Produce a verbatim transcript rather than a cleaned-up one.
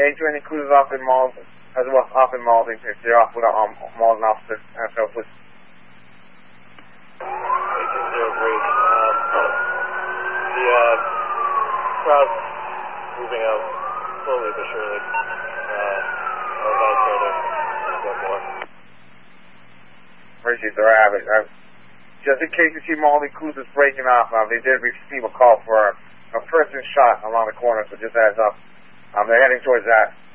Any to any clues off in Malden, as well as off in Malden, if you're off with a um, Malden officer, and so forth. eighteen zero, great. Um, the uh, crowd moving out slowly but surely. Uh, I'll about try to get more. Appreciate the rabbit. Uh, just in case you see Malden cruisers breaking off, um, they did receive a call for a, a person shot along the corner, so just heads up. Um, they're heading towards that.